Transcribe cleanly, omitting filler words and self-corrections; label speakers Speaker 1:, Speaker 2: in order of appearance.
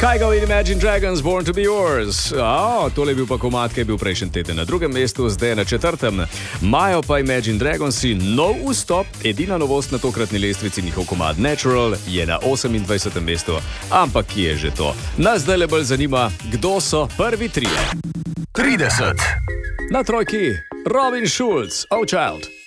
Speaker 1: Kygo in Imagine Dragons, Born to be Yours. Tole je bil pa komad, ki je bil prejšnji teden na drugem mestu, zdaj na četrtem. Majo pa Imagine Dragonsi nov vstop, edina novost na tokratni lestvici, njihov komad Natural je na 28. mestu. Ampak kje je že to? Nas zdaj le bolj zanima, kdo so prvi trije.
Speaker 2: 30.
Speaker 1: Na trojki Robin Schulz, Oh Child.